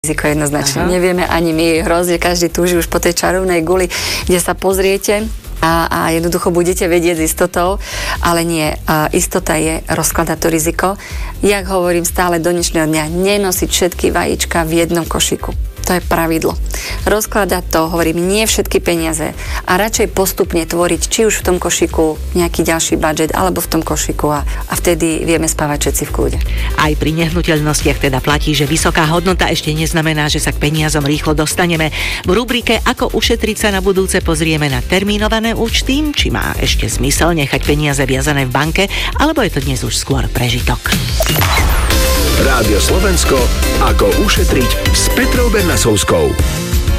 riziko jednoznačne. Nevieme ani my, hrozne každý túži už po tej čarovnej guli, kde sa pozriete a jednoducho budete vedieť s istotou, ale nie. Istota je rozkladať to riziko. Jak hovorím stále do dnešného dňa, nenosiť všetky vajíčka v jednom košíku. To je pravidlo. Rozkladať to, hovorím, nie všetky peniaze a radšej postupne tvoriť, či už v tom košíku nejaký ďalší budget, alebo v tom košíku a vtedy vieme spávať všetci v kľude. Aj pri nehnuteľnostiach teda platí, že vysoká hodnota ešte neznamená, že sa k peniazom rýchlo dostaneme. V rubrike Ako ušetriť sa na budúce pozrieme na termínované účty, či má ešte zmysel nechať peniaze viazané v banke, alebo je to dnes už skôr prežitok. Rádio Slovensko, ako ušetriť s Petrou Bernasovskou.